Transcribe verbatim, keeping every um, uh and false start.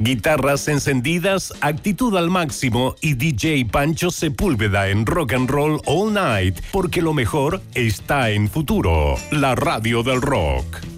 Guitarras encendidas, actitud al máximo y D J Pancho Sepúlveda en Rock and Roll All Night, porque lo mejor está en Futuro, la radio del rock.